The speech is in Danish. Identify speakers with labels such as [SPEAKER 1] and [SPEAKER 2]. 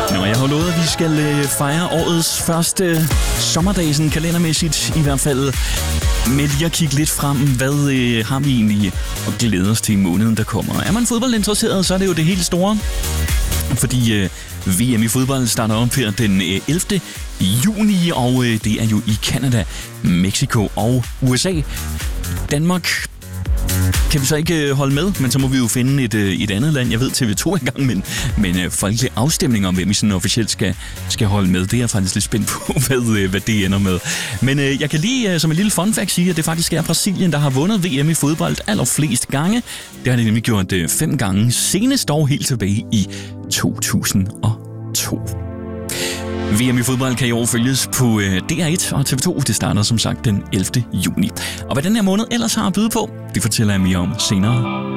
[SPEAKER 1] Nå, jeg har lovet, at vi skal fejre årets første sommerdag, sådan kalendermæssigt i hvert fald. Med lige at kigge lidt frem, hvad har vi egentlig at glæde os til i måneden, der kommer. Er man fodboldinteresseret, så er det jo det helt store. Fordi VM i fodbold starter op her den 11. juni, og det er jo i Canada, Mexico og USA. Danmark kan vi så ikke holde med, men så må vi jo finde et andet land. Jeg ved TV2 er i gang, men folkelig afstemning om, hvem vi sådan officielt skal holde med. Det er jeg faktisk lidt spændt på, hvad det ender med. Men jeg kan lige som en lille fun fact sige, at det faktisk er Brasilien, der har vundet VM i fodbold allerflest gange. Det har de nemlig gjort 5 gange, senest dog helt tilbage i 2002. VM i fodbold kan i år følges på DR1 og TV2. Det starter som sagt den 11. juni. Og hvad den her måned ellers har at byde på, det fortæller jeg mere om senere.